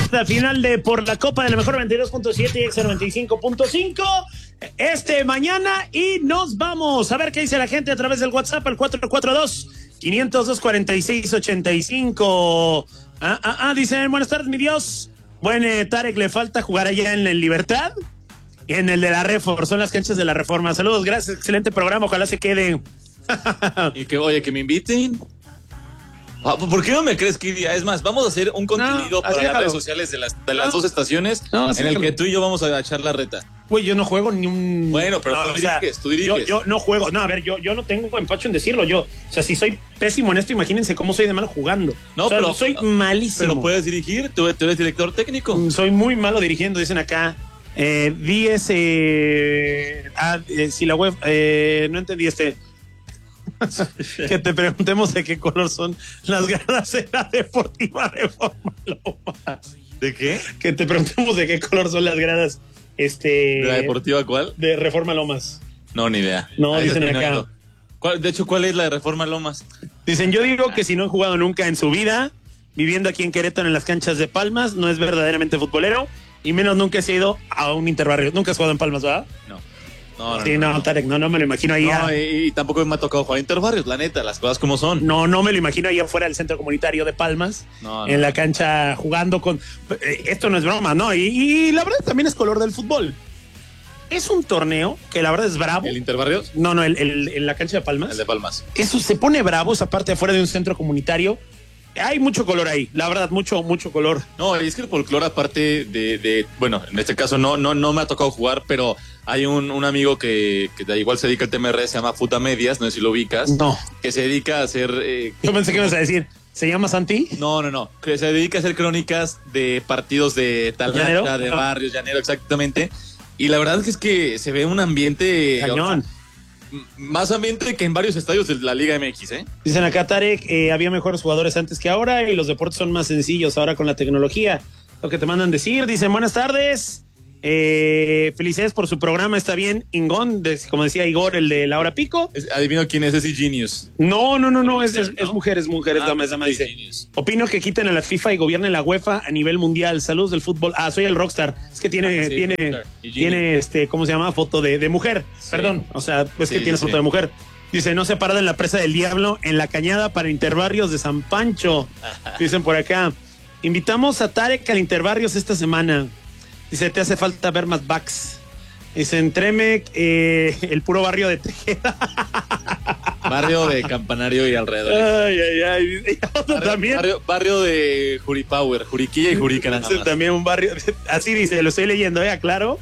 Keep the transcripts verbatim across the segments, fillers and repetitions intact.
la final de por la Copa de la Mejor noventa y dos punto siete y Exa noventa y cinco punto cinco este mañana, y nos vamos a ver qué dice la gente a través del WhatsApp al cuatro cuatro dos, cinco cero dos, cuatro seis ocho cinco. Ah, ah, ah, dicen, buenas tardes, mi Dios. Bueno, eh, Tarek, le falta jugar allá en el Libertad y en el de la Reforma, son las canchas de la Reforma. Saludos, gracias, excelente programa, ojalá se quede. Y que, oye, que me inviten. ¿Por qué no me crees, Kiria? Es más, vamos a hacer un contenido no, para las redes sociales de las, de las no, dos estaciones no, en el que tú y yo vamos a echar la reta. Güey, yo no juego ni un... Bueno, pero no, tú, o diriges, sea, tú diriges. Yo, yo no juego. No, a ver, yo, yo no tengo empacho en decirlo. Yo, o sea, si soy pésimo en esto, imagínense cómo soy de malo jugando. No, o sea, pero soy malísimo. Pero puedes dirigir, tú, tú eres director técnico. Soy muy malo dirigiendo, dicen acá. Eh, diez, eh, ah, eh, si la web, eh, no entendí este... que te preguntemos de qué color son las gradas de la Deportiva Reforma Lomas. ¿De qué? Que te preguntemos de qué color son las gradas este ¿de la Deportiva cuál? De Reforma Lomas. No, ni idea. No, ahí dicen acá. ¿Cuál, de hecho, ¿cuál es la de Reforma Lomas? Dicen, yo digo que si no han jugado nunca en su vida, viviendo aquí en Querétaro en las canchas de Palmas, no es verdaderamente futbolero, y menos nunca se ha ido a un interbarrio. Nunca has jugado en Palmas, ¿verdad? No. No, no, sí, no, no, Tarek, no, no me lo imagino ahí. No, a... y, y tampoco me ha tocado jugar interbarrios, la neta, las cosas como son. No, no me lo imagino ahí afuera del centro comunitario de Palmas, no, no. en la cancha jugando con... Esto no es broma, ¿no? Y, y la verdad también es color del fútbol. Es un torneo que la verdad es bravo. ¿El interbarrios? No, no, el, el, el, la cancha de Palmas. El de Palmas. Eso se pone bravo, esa parte afuera de un centro comunitario. Hay mucho color ahí, la verdad, mucho, mucho color. No, y es que el folclore, aparte de, de, bueno, en este caso no, no, no me ha tocado jugar, pero hay un, un amigo que, que da igual se dedica al T M R, se llama Futa Medias, no sé si lo ubicas. No. Que se dedica a hacer... Eh, Yo pensé que ibas a decir, ¿se llama Santi? No, no, no, que se dedica a hacer crónicas de partidos de Talata, de no. barrios, llanero, exactamente. Y la verdad es que es que se ve un ambiente... Cañón. Más ambiente que en varios estadios de la Liga M X, ¿eh? Dicen acá, Tarek, eh, había mejores jugadores antes que ahora y los deportes son más sencillos ahora con la tecnología. Lo que te mandan decir, dicen, buenas tardes, eh, felicidades por su programa, está bien, Ingón, de, como decía Igor, el de La Hora Pico. Es, adivino quién es ese Genius. No, no, no, no, es, es, es mujer, es mujer, ah, es dama, dice. Genius. Opino que quiten a la FIFA y gobiernen la UEFA a nivel mundial. Saludos del fútbol. Ah, soy el Rockstar. Es que tiene, ah, sí, tiene, tiene, este, ¿cómo se llama? Foto de, de mujer. Sí. Perdón. O sea, es sí, que tiene sí. foto de mujer. Dice, no se parada en la presa del Diablo, en la cañada para Interbarrios de San Pancho. Dicen por acá. Invitamos a Tarek al Interbarrios esta semana. Dice, te hace falta ver más backs. Dice, en Tremec, eh, el puro barrio de Tejeda. Barrio de Campanario y alrededor. Ay, ay, ay. Barrio, también. Barrio, barrio de Juripower, Juriquilla y Jurica nada más. También un barrio, así dice, lo estoy leyendo, ¿eh? Claro.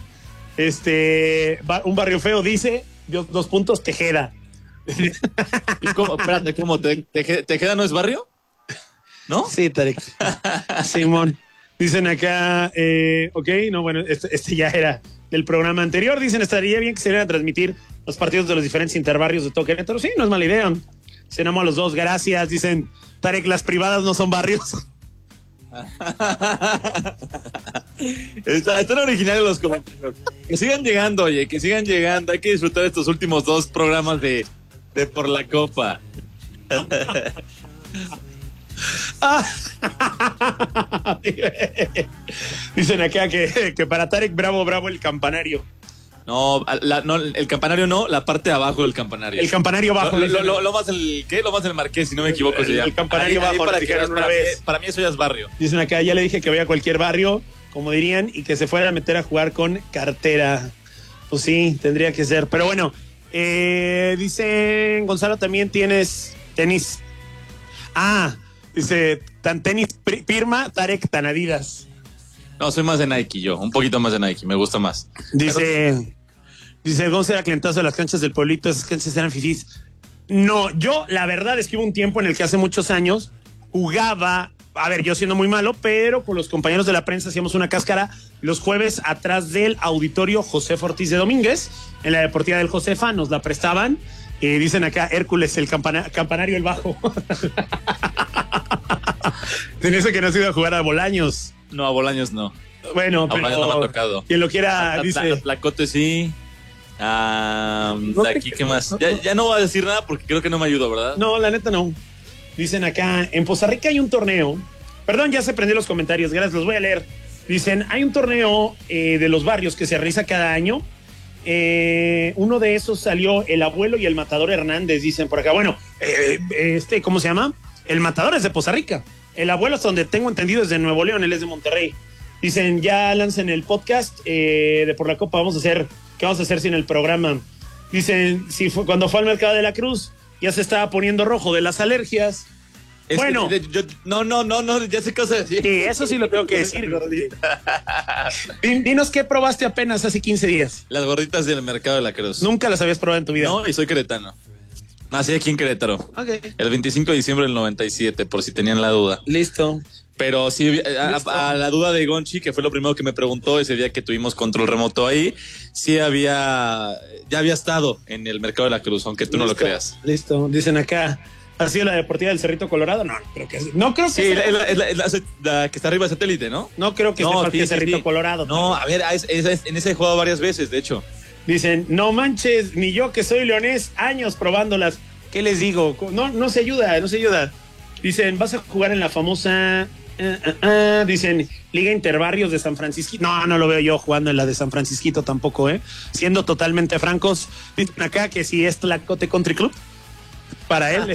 Este, un barrio feo dice, dos puntos, Tejeda. ¿Y cómo? Espérate, ¿cómo? ¿Tejeda no es barrio? ¿No? Sí, Tarek. Simón. Dicen acá, eh, ok, no, bueno, este, este ya era del programa anterior. Dicen, estaría bien que se vayan a transmitir los partidos de los diferentes interbarrios de todo Querétaro. Sí, no es mala idea. Cenamos a los dos, gracias. Dicen, Tarek, las privadas no son barrios. Está, están originales los comentarios. Que sigan llegando, oye, que sigan llegando. Hay que disfrutar estos últimos dos programas de, de Por la Copa. Dicen acá que, que para Tarek, bravo, bravo el campanario. No, la, no, el campanario no, la parte de abajo del campanario. El campanario abajo. Lo, lo, lo, lo más el, ¿qué? Lo más el Marqués, si no me equivoco. El, el campanario ahí, abajo, ahí para, una vez. Para mí eso ya es barrio. Dicen acá, ya le dije que vaya a cualquier barrio, como dirían, y que se fuera a meter a jugar con cartera. Pues sí, tendría que ser. Pero bueno, eh, dicen, Gonzalo, también tienes tenis. Ah, dice, tan tenis firma, Tarek, tan Adidas. No, soy más de Nike yo, un poquito más de Nike, me gusta más. Dice, Pero... dice, Gonzalo era clientazo de las canchas del pueblito, esas canchas eran fifís. No, yo la verdad es que hubo un tiempo en el que hace muchos años jugaba, a ver, yo siendo muy malo, pero con los compañeros de la prensa hacíamos una cáscara los jueves atrás del auditorio José Ortiz de Domínguez, en la Deportiva del Josefa, nos la prestaban. Y dicen acá, Hércules, el campana, campanario, el bajo. Tenés que no has ido a jugar a Bolaños. No, a Bolaños no. Bueno, a pero Bolaños no me ha tocado. Quien lo quiera, la, dice. La, la Cote sí. Ah, no de aquí, ¿qué más? Ya, ya no voy a decir nada porque creo que no me ayudo, ¿verdad? No, la neta no. Dicen acá, en Poza Rica hay un torneo Perdón, ya se prendió los comentarios, gracias, los voy a leer. Dicen, hay un torneo eh, de los barrios que se realiza cada año. Eh, uno de esos salió el abuelo y el matador Hernández, dicen por acá. Bueno, eh, este, ¿cómo se llama? El matador es de Poza Rica. El abuelo, hasta donde tengo entendido, es de Nuevo León, él es de Monterrey. Dicen, ya lancen el podcast eh, de Por la Copa, vamos a hacer, ¿qué vamos a hacer sin el programa? Dicen, si fue, cuando fue al Mercado de la Cruz, ya se estaba poniendo rojo de las alergias. Es bueno. Que, yo, no, no, no, no, ya sé qué vas a decir. Sí, eso sí lo tengo que decir, gordito. Dinos qué probaste apenas hace quince días. Las gorditas del Mercado de la Cruz. Nunca las habías probado en tu vida. No, y soy queretano. Nací aquí en Querétaro. Okay. El veinticinco de diciembre del noventa y siete, por si tenían la duda. Listo. Pero sí, a, a, a la duda de Gonchi, que fue lo primero que me preguntó ese día que tuvimos control remoto ahí, sí había, ya había estado en el Mercado de la Cruz, aunque tú Listo. no lo creas. Listo, dicen acá. ¿Ha sido la Deportiva del Cerrito Colorado? No, creo que no creo que sí, sea. la, la, la, la, la que está arriba de satélite, ¿no? No creo que no, sea sí, el sí, Cerrito sí. Colorado. No, a ver, es, es, es, en ese he jugado varias veces, de hecho. Dicen, no manches, ni yo que soy leonés, años probándolas. ¿Qué les digo? No, no se ayuda, no se ayuda. Dicen, vas a jugar en la famosa, uh, uh, uh, dicen, Liga Interbarrios de San Francisco. No, no lo veo yo jugando en la de San Francisquito tampoco, ¿eh? Siendo totalmente francos, dicen acá que si es Tlacote Country Club. Para él.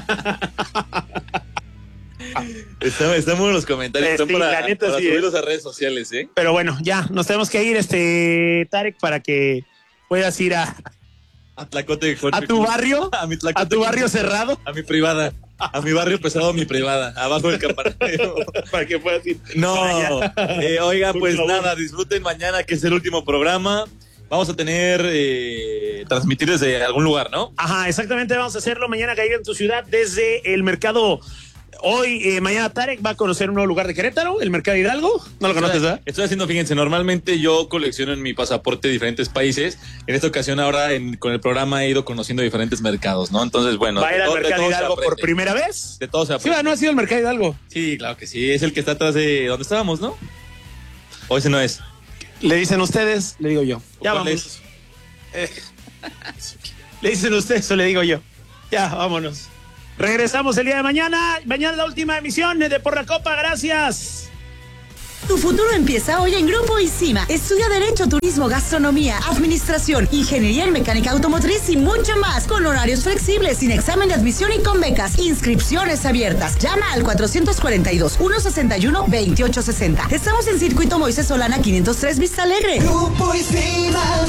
Están, están buenos los comentarios. Están sí, para, neta, para sí, subirlos ¿eh? a redes sociales, ¿eh? Pero bueno, ya, nos tenemos que ir, este, Tarek, para que puedas ir a... A Tlacote. A tu barrio. A mi Tlacote. A tu barrio cerrado. A mi privada. A mi barrio pesado, mi privada. Abajo del campanario. Para que puedas ir. No. Eh, oiga, pues nada, disfruten mañana, que es el último programa. Vamos a tener, eh, transmitir desde algún lugar, ¿no? Ajá, exactamente, vamos a hacerlo mañana caer en tu ciudad desde el mercado. Hoy, eh, mañana Tarek va a conocer un nuevo lugar de Querétaro, el Mercado Hidalgo. ¿No lo conoces, verdad? Estoy haciendo, fíjense, normalmente yo colecciono en mi pasaporte diferentes países. En esta ocasión ahora en, con el programa he ido conociendo diferentes mercados, ¿no? Entonces, bueno. ¿Va a ir al Mercado Hidalgo por primera vez? De todo se aprende. Sí, no ha sido el Mercado Hidalgo. Sí, claro que sí, es el que está atrás de donde estábamos, ¿no? ¿O ese no es? Le dicen ustedes, le digo yo. Ya vamos. Es? Eh, le dicen ustedes o le digo yo. Ya, vámonos. Regresamos el día de mañana. Mañana la última emisión de Por la Copa. Gracias. Tu futuro empieza hoy en Grupo ISIMA. Estudia Derecho, Turismo, Gastronomía, Administración, Ingeniería en Mecánica Automotriz y mucho más. Con horarios flexibles, sin examen de admisión y con becas. Inscripciones abiertas. Llama al cuatrocientos cuarenta y dos, ciento sesenta y uno, veintiocho sesenta. Estamos en Circuito Moisés Solana quinientos tres Vista Alegre. Grupo ISIMA.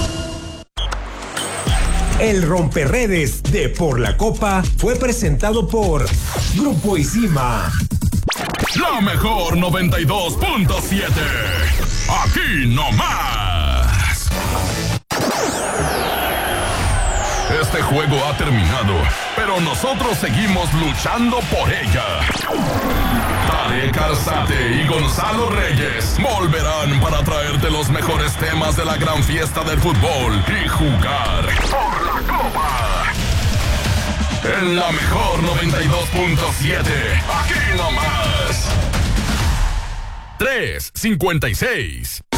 El romperredes de Por la Copa fue presentado por Grupo ISIMA. La mejor noventa y dos punto siete. Aquí no más. Este juego ha terminado, pero nosotros seguimos luchando por ella. Tarek Arzate y Gonzalo Reyes volverán para traerte los mejores temas de la gran fiesta del fútbol y jugar por la Copa. En la mejor noventa y dos punto siete. Aquí nomás. tres cincuenta y seis.